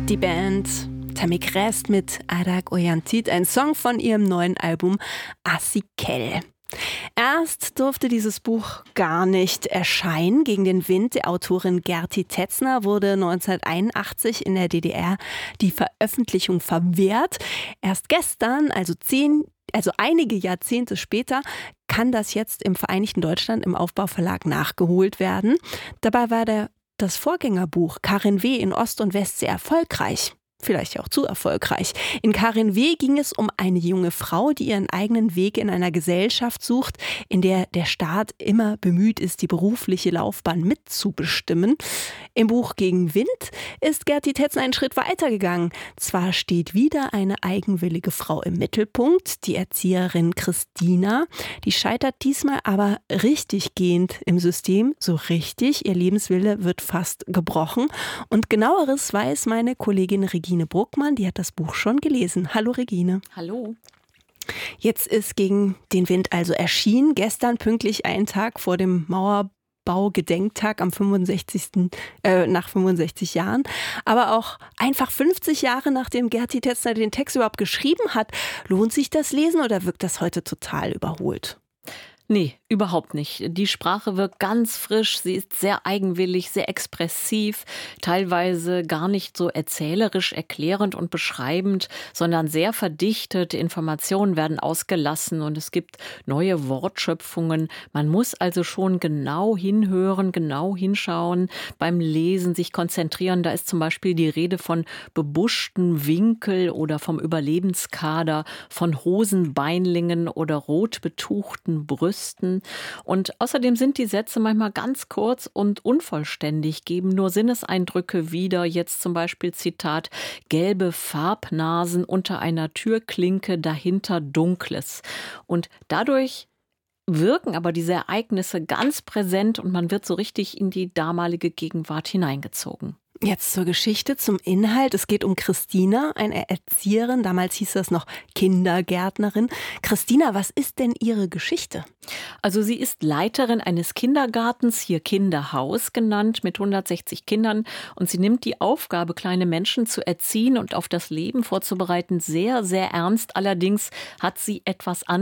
Die Band Tammy Crest mit Adak Oyantit, ein Song von ihrem neuen Album Asikel. Erst durfte dieses Buch gar nicht erscheinen. Gegen den Wind der Autorin Gerti Tetzner wurde 1981 in der DDR die Veröffentlichung verwehrt. Erst gestern, also einige Jahrzehnte später, kann das jetzt im Vereinigten Deutschland im Aufbau-Verlag nachgeholt werden. Dabei war das Vorgängerbuch Karin W. in Ost und West sehr erfolgreich. Vielleicht auch zu erfolgreich. In Karin W. ging es um eine junge Frau, die ihren eigenen Weg in einer Gesellschaft sucht, in der der Staat immer bemüht ist, die berufliche Laufbahn mitzubestimmen. Im Buch Gegen Wind ist Gerti Tetzner einen Schritt weiter gegangen. Zwar steht wieder eine eigenwillige Frau im Mittelpunkt, die Erzieherin Christina. Die scheitert diesmal aber richtiggehend im System, so richtig. Ihr Lebenswille wird fast gebrochen. Und genaueres weiß meine Kollegin Regine Bruckmann, die hat das Buch schon gelesen. Hallo Regine. Hallo. Jetzt ist Gegen den Wind also erschienen. Gestern pünktlich einen Tag vor dem Mauerbau-Gedenktag am 65. Nach 65 Jahren. Aber auch einfach 50 Jahre, nachdem Gerti Tetzner den Text überhaupt geschrieben hat. Lohnt sich das Lesen oder wirkt das heute total überholt? Nee, überhaupt nicht. Die Sprache wirkt ganz frisch, sie ist sehr eigenwillig, sehr expressiv, teilweise gar nicht so erzählerisch, erklärend und beschreibend, sondern sehr verdichtet. Informationen werden ausgelassen und es gibt neue Wortschöpfungen. Man muss also schon genau hinhören, genau hinschauen, beim Lesen sich konzentrieren. Da ist zum Beispiel die Rede von bebuschten Winkel oder vom Überlebenskader, von Hosenbeinlingen oder rot betuchten Brüsten. Und außerdem sind die Sätze manchmal ganz kurz und unvollständig, geben nur Sinneseindrücke wieder. Jetzt zum Beispiel Zitat: gelbe Farbnasen unter einer Türklinke, dahinter Dunkles. Und dadurch wirken aber diese Ereignisse ganz präsent und man wird so richtig in die damalige Gegenwart hineingezogen. Jetzt zur Geschichte, zum Inhalt. Es geht um Christina, eine Erzieherin. Damals hieß das noch Kindergärtnerin. Christina, was ist denn ihre Geschichte? Also sie ist Leiterin eines Kindergartens, hier Kinderhaus genannt, mit 160 Kindern. Und sie nimmt die Aufgabe, kleine Menschen zu erziehen und auf das Leben vorzubereiten, sehr, sehr ernst. Allerdings hat sie etwas